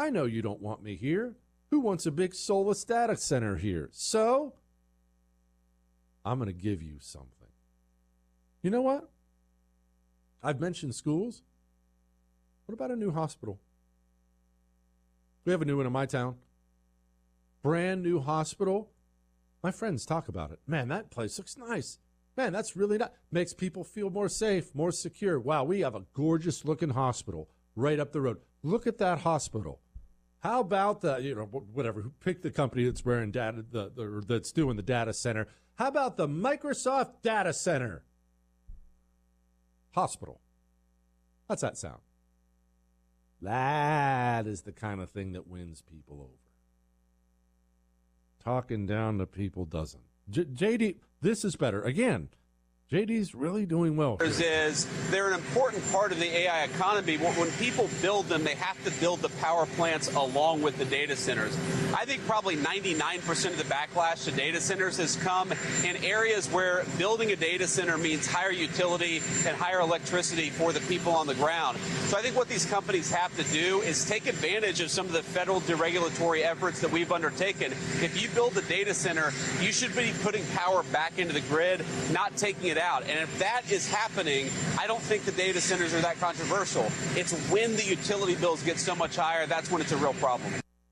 I know you don't want me here. Who wants a big soulless data center here? So, I'm going to give you something. You know what? I've mentioned schools. What about a new hospital? We have a new one in my town. Brand new hospital. My friends talk about it. Man, that place looks nice. Man, that's really nice. Makes people feel more safe, more secure. Wow, we have a gorgeous looking hospital right up the road. Look at that hospital. How about whatever, pick the company that's wearing data, that's doing the data center. How about the Microsoft Data Center? Hospital. How's that sound? That is the kind of thing that wins people over. Talking down to people doesn't. JD, this is better. Again, JD's really doing well. They're an important part of the AI economy. When people build them, they have to build the power plants along with the data centers. I think probably 99% of the backlash to data centers has come in areas where building a data center means higher utility and higher electricity for the people on the ground. So I think what these companies have to do is take advantage of some of the federal deregulatory efforts that we've undertaken. If you build a data center, you should be putting power back into the grid, not taking it out. And if that is happening, I don't think the data centers are that controversial. It's when the utility bills get so much higher, that's when it's a real problem.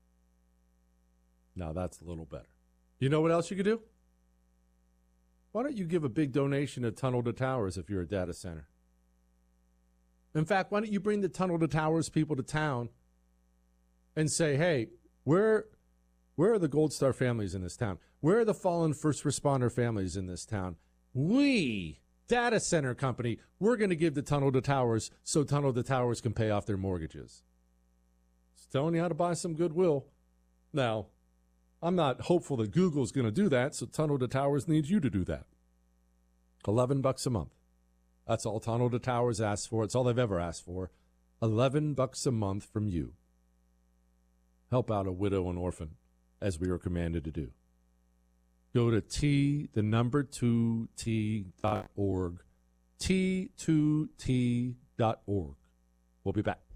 Now that's a little better. You know what else you could do? Why don't you give a big donation to Tunnel to Towers if you're a data center? In fact, why don't you bring the Tunnel to Towers people to town and say, hey, where are the Gold Star families in this town? Where are the fallen first responder families in this town? We, data center company, we're going to give the Tunnel to Towers so Tunnel to Towers can pay off their mortgages. It's telling you how to buy some goodwill. Now, I'm not hopeful that Google's going to do that, so Tunnel to Towers needs you to do that. $11 a month. That's all Tunnel to Towers asks for. It's all they've ever asked for. $11 a month from you. Help out a widow and orphan, as we are commanded to do. Go to T2T.org. T2T.org. We'll be back.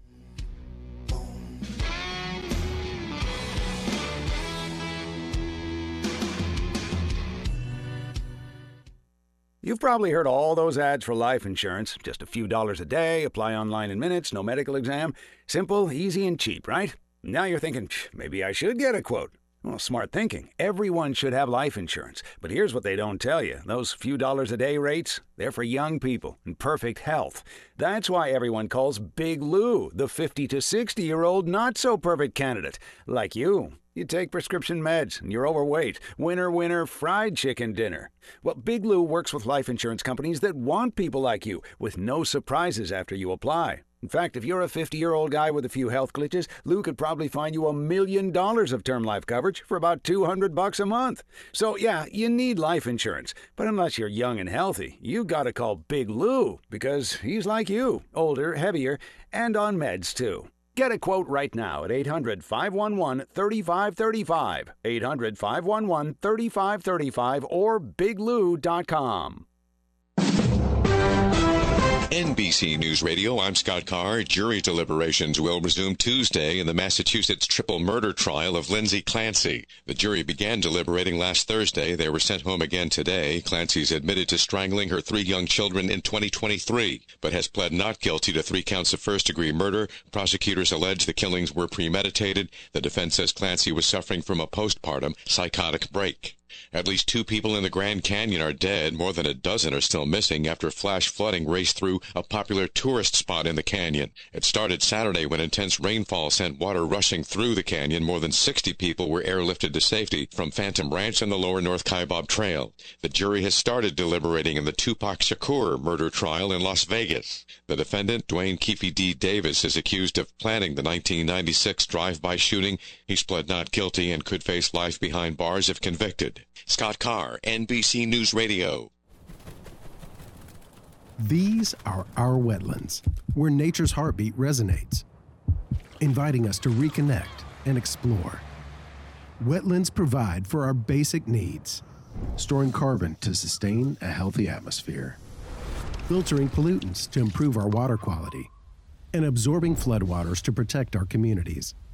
You've probably heard all those ads for life insurance. Just a few dollars a day, apply online in minutes, no medical exam. Simple, easy, and cheap, right? Now you're thinking, maybe I should get a quote. Well, smart thinking. Everyone should have life insurance. But here's what they don't tell you. Those few dollars a day rates, they're for young people in perfect health. That's why everyone calls Big Lou the 50 to 60-year-old not-so-perfect candidate. Like you. You take prescription meds, and you're overweight. Winner, fried chicken dinner. Well, Big Lou works with life insurance companies that want people like you, with no surprises after you apply. In fact, if you're a 50-year-old guy with a few health glitches, Lou could probably find you $1 million of term life coverage for about $200 a month. So, yeah, you need life insurance. But unless you're young and healthy, you gotta call Big Lou, because he's like you, older, heavier, and on meds, too. Get a quote right now at 800-511-3535, 800-511-3535, or biglou.com. NBC News Radio, I'm Scott Carr. Jury deliberations will resume Tuesday in the Massachusetts triple murder trial of Lindsay Clancy. The jury began deliberating last Thursday. They were sent home again today. Clancy's admitted to strangling her 3 young children in 2023, but has pled not guilty to 3 counts of first-degree murder. Prosecutors allege the killings were premeditated. The defense says Clancy was suffering from a postpartum psychotic break. At least 2 people in the Grand Canyon are dead. More than a dozen are still missing after flash flooding raced through a popular tourist spot in the canyon. It started Saturday when intense rainfall sent water rushing through the canyon. More than 60 people were airlifted to safety from Phantom Ranch and the lower North Kaibab Trail. The jury has started deliberating in the Tupac Shakur murder trial in Las Vegas. The defendant, Dwayne Keefe D. Davis, is accused of planning the 1996 drive-by shooting. He's pled not guilty and could face life behind bars if convicted. Scott Carr, NBC News Radio. These are our wetlands, where nature's heartbeat resonates, inviting us to reconnect and explore. Wetlands provide for our basic needs, storing carbon to sustain a healthy atmosphere, filtering pollutants to improve our water quality, and absorbing floodwaters to protect our communities.